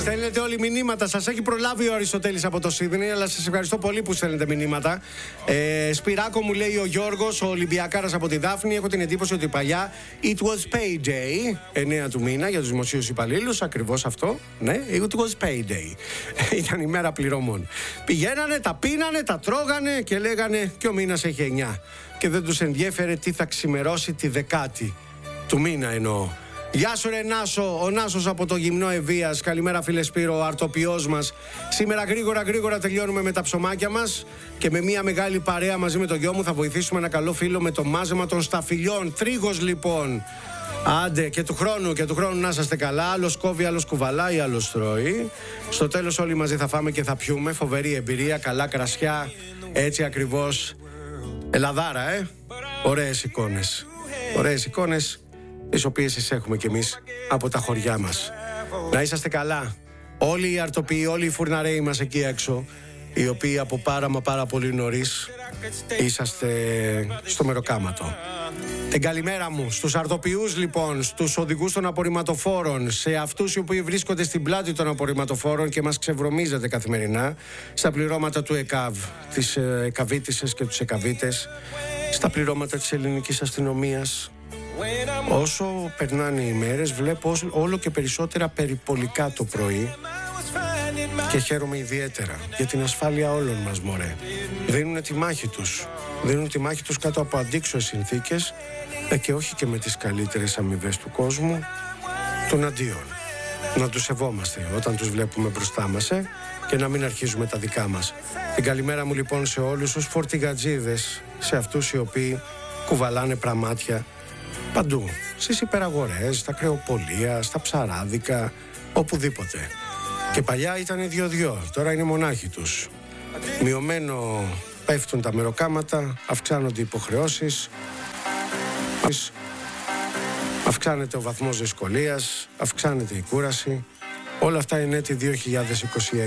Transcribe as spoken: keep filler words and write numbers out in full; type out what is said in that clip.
Στέλνετε όλοι μηνύματα. Σας έχει προλάβει ο Αριστοτέλης από το Σίδνεϊ, αλλά σας ευχαριστώ πολύ που στέλνετε μηνύματα. Ε, Σπυράκο μου λέει ο Γιώργος, ο Ολυμπιακάρας από τη Δάφνη. Έχω την εντύπωση ότι παλιά it was payday, εννέα του μήνα για τους δημοσίους υπαλλήλους. Ακριβώς αυτό. Ναι, it was payday. Ήταν η μέρα πληρωμών. Πηγαίνανε, τα πίνανε, τα τρώγανε και λέγανε και ο μήνας έχει εννιά. Και δεν τους ενδιέφερε τι θα ξημερώσει τη δεκάτη του μήνα εννοώ. Γεια σου ρε Νάσο, ο Νάσος από το Γυμνό Ευβίας. Καλημέρα φίλε Σπύρο, ο αρτοποιός μας. Σήμερα γρήγορα γρήγορα τελειώνουμε με τα ψωμάκια μας. Και με μια μεγάλη παρέα μαζί με το γιο μου θα βοηθήσουμε ένα καλό φίλο με το μάζεμα των σταφυλιών. Τρίγος λοιπόν. Άντε και του χρόνου και του χρόνου να είσαστε καλά. Άλλος κόβει, άλλος κουβαλάει, άλλος τρώει. Στο τέλος όλοι μαζί θα φάμε και θα πιούμε. Φοβερή εμπειρία, καλά κρασιά. Έτσι ακριβώς. Ελλαδάρα, ε. Ωραίες εικόνες. Ωραίες εικόνες, τις οποίες τις έχουμε κι εμείς από τα χωριά μας. Να είσαστε καλά. Όλοι οι αρτοποιοί, όλοι οι φουρναρέοι μας εκεί έξω, οι οποίοι από πάρα μα πάρα πολύ νωρίς είσαστε στο μεροκάματο. Την καλημέρα μου στους αρτοποιούς λοιπόν, στους οδηγούς των απορριμματοφόρων, σε αυτούς οι οποίοι βρίσκονται στην πλάτη των απορριμματοφόρων και μας ξεβρωμίζετε καθημερινά, στα πληρώματα του ΕΚΑΒ, τις ΕΚΑΒίτισσες και τους ΕΚΑΒίτες, στα πληρώματα της ελληνικής αστυνομίας. Όσο περνάνε οι μέρες βλέπω όλο και περισσότερα περιπολικά το πρωί και χαίρομαι ιδιαίτερα για την ασφάλεια όλων μας, μωρέ. Δίνουν τη μάχη τους. Δίνουν τη μάχη τους κάτω από αντίξωες συνθήκες και όχι και με τις καλύτερες αμοιβές του κόσμου, των αντίον. Να τους σεβόμαστε όταν τους βλέπουμε μπροστά μας ε, και να μην αρχίζουμε τα δικά μας. Την καλημέρα μου λοιπόν σε όλους τους φορτηγατζίδες, σε αυτούς οι οποίοι κουβαλάνε πραμάτια παντού, στις υπεραγορές, στα κρεοπολία, στα ψαράδικα, οπουδήποτε. Και παλιά ήταν δυο-δυο, τώρα είναι μονάχοι τους. Μειωμένο πέφτουν τα μεροκάματα, αυξάνονται οι υποχρεώσεις, αυξάνεται ο βαθμός δυσκολίας, αυξάνεται η κούραση. Όλα αυτά είναι έτη δύο χιλιάδες είκοσι έξι.